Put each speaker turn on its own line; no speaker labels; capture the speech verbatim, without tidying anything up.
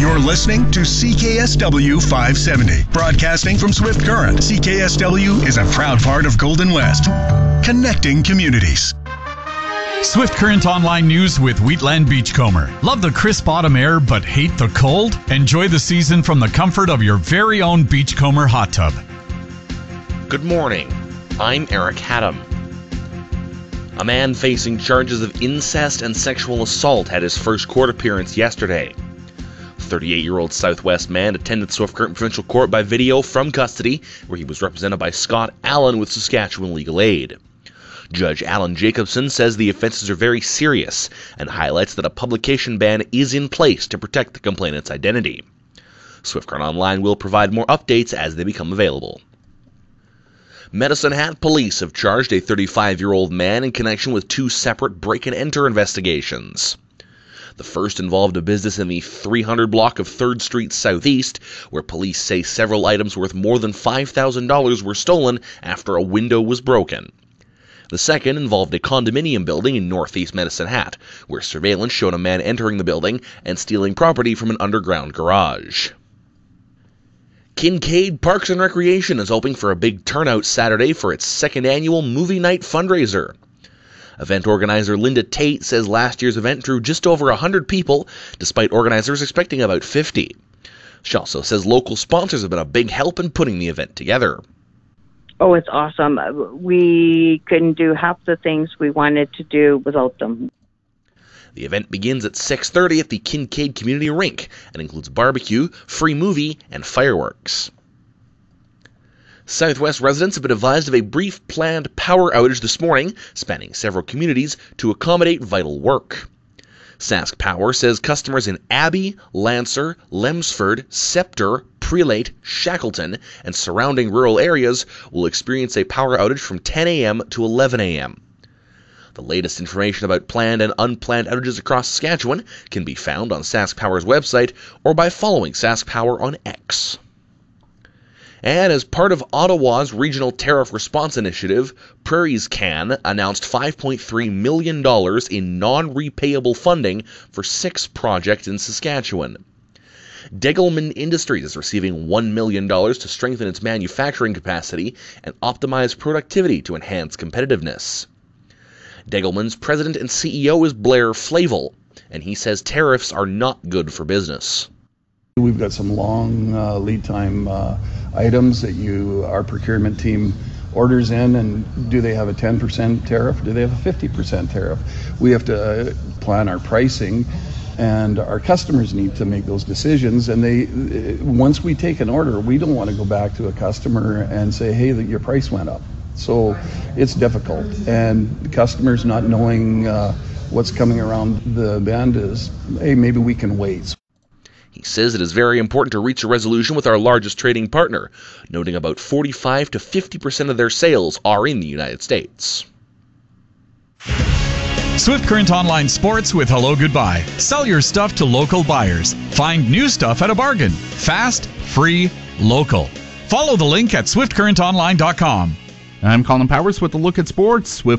You're listening to C K S W five seventy, broadcasting from Swift Current. C K S W is a proud part of Golden West, connecting communities.
Swift Current Online News with Wheatland Beachcomber. Love the crisp autumn air but hate the cold? Enjoy the season from the comfort of your very own Beachcomber hot tub.
Good morning. I'm Eric Haddam. A man facing charges of incest and sexual assault had his first court appearance yesterday. thirty-eight-year-old Southwest man attended Swift Current Provincial Court by video from custody, where he was represented by Scott Allen with Saskatchewan Legal Aid. Judge Alan Jacobson says the offenses are very serious and highlights that a publication ban is in place to protect the complainant's identity. Swift Current Online will provide more updates as they become available. Medicine Hat police have charged a thirty-five-year-old man in connection with two separate break-and-enter investigations. The first involved a business in the three hundred block of third Street Southeast, where police say several items worth more than five thousand dollars were stolen after a window was broken. The second involved a condominium building in Northeast Medicine Hat, where surveillance showed a man entering the building and stealing property from an underground garage. Kincaid Parks and Recreation is hoping for a big turnout Saturday for its second annual Movie Night fundraiser. Event organizer Linda Tate says last year's event drew just over one hundred people, despite organizers expecting about fifty. She also says local sponsors have been a big help in putting the event together.
Oh, it's awesome. We couldn't do half the things we wanted to do without them.
The event begins at six thirty at the Kincaid Community Rink and includes barbecue, free movie, and fireworks. Southwest residents have been advised of a brief planned power outage this morning, spanning several communities to accommodate vital work. Sask Power says customers in Abbey, Lancer, Lemsford, Scepter, Prelate, Shackleton, and surrounding rural areas will experience a power outage from ten a.m. to eleven a.m. The latest information about planned and unplanned outages across Saskatchewan can be found on Sask Power's website or by following Sask Power on X. And as part of Ottawa's Regional Tariff Response Initiative, Prairies Can announced five point three million dollars in non-repayable funding for six projects in Saskatchewan. Degelman Industries is receiving one million dollars to strengthen its manufacturing capacity and optimize productivity to enhance competitiveness. Degelman's president and C E O is Blair Flavel, and he says tariffs are not good for business.
We've got some long uh, lead time uh, items that you, our procurement team orders in, and do they have a ten percent tariff? Do they have a fifty percent tariff? We have to uh, plan our pricing, and our customers need to make those decisions. And they, once we take an order, we don't want to go back to a customer and say, hey, your price went up. So it's difficult, and customers not knowing uh, what's coming around the bend is, hey, maybe we can wait.
He says it is very important to reach a resolution with our largest trading partner, noting about forty-five to fifty percent of their sales are in the United States.
Swift Current Online Sports with Hello Goodbye. Sell your stuff to local buyers. Find new stuff at a bargain. Fast, free, local. Follow the link at swift current online dot com.
I'm Colin Powers with a look at sports. Swift